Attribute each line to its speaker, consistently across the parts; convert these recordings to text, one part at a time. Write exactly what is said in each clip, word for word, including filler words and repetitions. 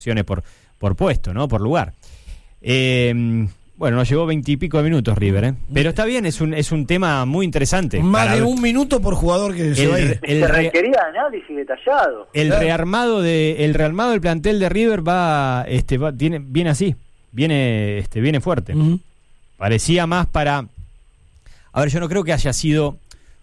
Speaker 1: por, por puesto, ¿no? Por lugar. Eh, bueno, nos llevó veintipico de minutos River, ¿eh? Pero está bien, es un es un tema muy interesante.
Speaker 2: Más
Speaker 1: Para,
Speaker 2: de un minuto por jugador que se
Speaker 1: el,
Speaker 2: va a ir.
Speaker 1: el
Speaker 3: Se
Speaker 1: re,
Speaker 3: requería análisis detallado.
Speaker 1: El
Speaker 2: claro.
Speaker 1: rearmado de el rearmado del plantel de River va, este, va, tiene, viene así, viene, este, viene fuerte.
Speaker 2: Uh-huh.
Speaker 1: Parecía más para. A ver, yo no creo que haya sido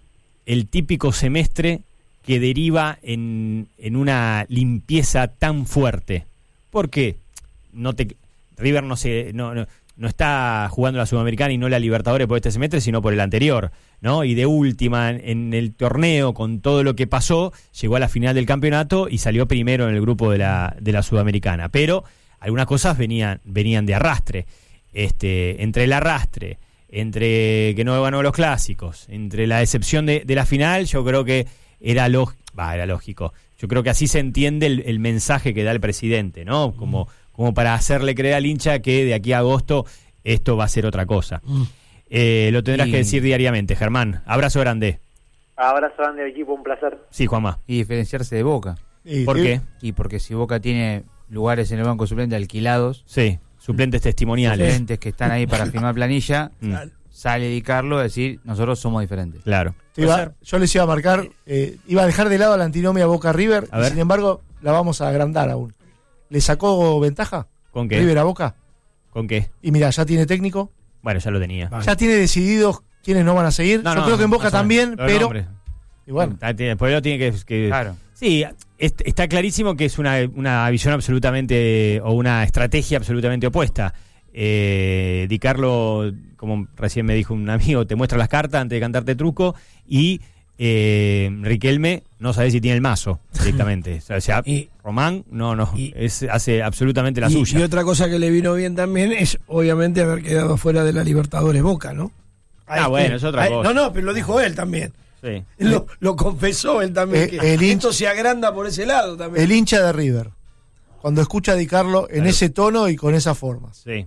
Speaker 1: el típico semestre que deriva en, en una limpieza tan fuerte. Porque no te River no se no, no, no está jugando la Sudamericana y no la Libertadores por este semestre, sino por el anterior, ¿no? Y de última, en, en el torneo, con todo lo que pasó, llegó a la final del campeonato y salió primero en el grupo de la, de la Sudamericana. Pero algunas cosas venían, venían de arrastre. Este, entre el arrastre, entre que no ganó los clásicos, entre la decepción de, de la final, yo creo que era, log- bah, era lógico. Yo creo que así se entiende el, el mensaje que da el presidente, ¿no? Como, como para hacerle creer al hincha que de aquí a agosto esto va a ser otra cosa. Mm. Eh, lo tendrás y... que decir diariamente, Germán. Abrazo grande.
Speaker 3: Abrazo grande, equipo, un placer.
Speaker 1: Sí, Juanma.
Speaker 4: Y diferenciarse de Boca.
Speaker 1: ¿Y por qué?
Speaker 4: Y porque si Boca tiene lugares en el banco suplente alquilados.
Speaker 1: Sí, suplentes testimoniales.
Speaker 4: Suplentes que están ahí para firmar planilla. Mm. Sale Di Carlo a decir, nosotros somos diferentes.
Speaker 1: Claro.
Speaker 2: Iba, yo les iba a marcar, eh, iba a dejar de lado la antinomia Boca River, y sin embargo la vamos a agrandar aún. ¿Le sacó ventaja?
Speaker 1: ¿Con qué?
Speaker 2: River a Boca.
Speaker 1: ¿Con qué?
Speaker 2: Y mira, ya tiene técnico.
Speaker 1: Bueno, ya lo tenía.
Speaker 2: Vale. Ya tiene decididos quiénes no van a seguir. No, yo no, creo que en Boca no también, no, pero...
Speaker 1: Y bueno. Después lo tiene que... que
Speaker 4: claro.
Speaker 1: Sí, está clarísimo que es una, una visión absolutamente, o una estrategia absolutamente opuesta. Eh, Di Carlo, como recién me dijo un amigo, te muestra las cartas antes de cantarte truco, y eh, Riquelme no sabe si tiene el mazo directamente. O sea, y, Román no, no, y, es, hace absolutamente la
Speaker 2: y,
Speaker 1: suya.
Speaker 2: Y otra cosa que le vino bien también es, obviamente, haber quedado fuera de la Libertadores Boca, ¿no?
Speaker 1: Ah, ahí, bueno, es otra ahí, cosa.
Speaker 2: No, no, pero lo dijo él también.
Speaker 1: Sí.
Speaker 2: Lo, lo confesó él también.
Speaker 5: Eh,
Speaker 2: que
Speaker 5: el hincha,
Speaker 2: esto se agranda por ese lado también.
Speaker 5: El hincha de River, cuando escucha a Di Carlo en claro. ese tono y con esas formas.
Speaker 1: Sí.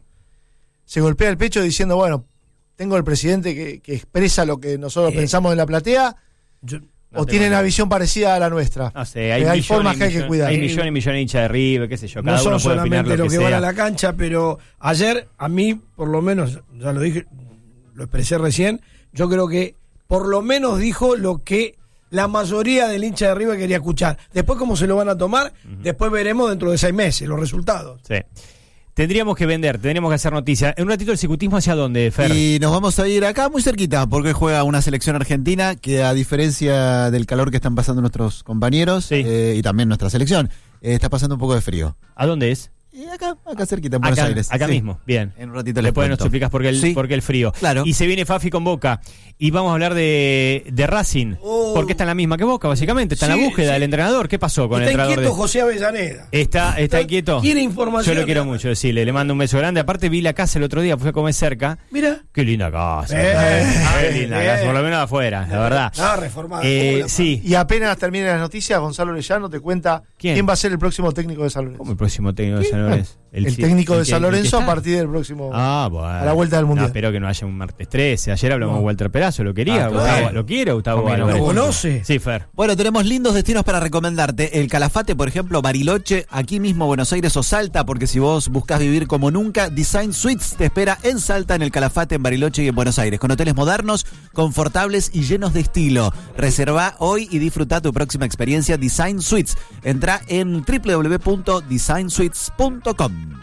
Speaker 5: Se golpea el pecho diciendo, bueno, tengo el presidente que, que expresa lo que nosotros eh, pensamos en la platea, yo, no o tiene una visión parecida a la nuestra.
Speaker 1: No sé, hay,
Speaker 5: hay formas que hay que cuidar.
Speaker 1: Hay millones y millones de hinchas de River, qué sé yo, cada
Speaker 2: no
Speaker 1: uno
Speaker 2: son
Speaker 1: puede opinar
Speaker 2: solamente
Speaker 1: lo
Speaker 2: lo
Speaker 1: que,
Speaker 2: que
Speaker 1: sea.
Speaker 2: van a la cancha, pero ayer, a mí, por lo menos, ya lo dije, lo expresé recién, yo creo que por lo menos dijo lo que la mayoría del hincha de River quería escuchar. Después cómo se lo van a tomar, uh-huh. después veremos dentro de seis meses los resultados.
Speaker 1: Sí. Tendríamos que vender, tendríamos que hacer noticia. En un ratito el ciclismo, ¿hacia dónde, Fer?
Speaker 6: Y nos vamos a ir acá muy cerquita, porque juega una selección argentina que, a diferencia del calor que están pasando nuestros compañeros, sí. eh, y también nuestra selección, eh, está pasando un poco de frío.
Speaker 1: ¿A dónde es?
Speaker 6: Y acá, acá cerquita, en Buenos
Speaker 1: acá,
Speaker 6: Aires.
Speaker 1: Acá
Speaker 6: sí.
Speaker 1: mismo, bien.
Speaker 6: En un ratito
Speaker 1: Después nos explicas por qué el,
Speaker 6: sí.
Speaker 1: por qué el frío.
Speaker 6: Claro.
Speaker 1: Y se viene Fafi con Boca. Y vamos a hablar de, de Racing. Oh. Porque está en la misma que Boca, básicamente. Está sí, en la búsqueda sí. del entrenador. ¿Qué pasó con
Speaker 2: está
Speaker 1: el entrenador?
Speaker 2: Está inquieto
Speaker 1: de...
Speaker 2: José Avellaneda.
Speaker 1: Está, está, está inquieto.
Speaker 2: Quiere información.
Speaker 1: Yo lo quiero mucho, decirle. Le mando un beso grande. Aparte vi la casa el otro día, fui a comer cerca.
Speaker 2: Mira.
Speaker 1: Qué linda casa.
Speaker 2: Eh,
Speaker 1: Qué linda eh, casa, por lo menos afuera, la verdad.
Speaker 2: Ah, reformada.
Speaker 1: Eh, sí.
Speaker 5: Y apenas terminen las noticias, Gonzalo Orellano te cuenta
Speaker 1: quién,
Speaker 5: quién va a ser el próximo técnico de San Lorenzo.
Speaker 1: ¿Cómo el próximo técnico de San Lorenzo?
Speaker 5: El, el técnico el de San Lorenzo a partir del próximo
Speaker 1: ah, bueno.
Speaker 5: a la vuelta del Mundial.
Speaker 1: No, espero que no haya un martes trece. Ayer hablamos no. con Walter Perazo, lo quería, ah, Gustavo, claro. lo quiere Gustavo.
Speaker 2: ¿Lo conoce?
Speaker 1: Sí, Fer.
Speaker 6: Bueno, tenemos lindos destinos para recomendarte. El Calafate, por ejemplo, Bariloche, aquí mismo Buenos Aires o Salta, porque si vos buscas vivir como nunca, Design Suites te espera en Salta, en el Calafate, en Bariloche y en Buenos Aires, con hoteles modernos, confortables y llenos de estilo. Reserva hoy y disfruta tu próxima experiencia Design Suites. Entra en doble u doble u doble u punto design suites punto com.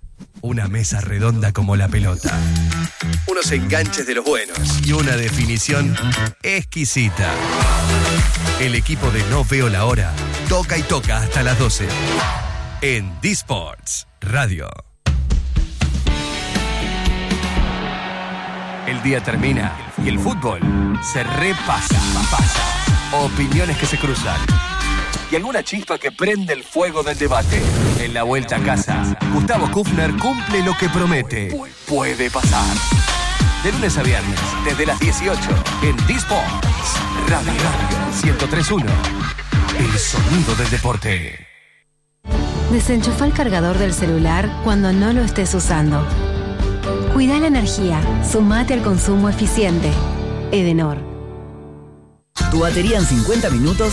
Speaker 7: Una mesa redonda como la pelota, unos enganches de los buenos y una definición exquisita. El equipo de No Veo la Hora toca y toca hasta las doce en D-Sports Radio. El día termina y el fútbol se repasa, pasa. Opiniones que se cruzan y alguna chispa que prende el fuego del debate. En la vuelta a casa, Gustavo Kufner cumple lo que promete. Puede pasar. De lunes a viernes, desde las dieciocho, en D-Sports Radio ciento tres punto uno. El sonido del deporte.
Speaker 8: Desenchufa el cargador del celular cuando no lo estés usando. Cuida la energía. Sumate al consumo eficiente. Edenor.
Speaker 9: Tu batería en cincuenta minutos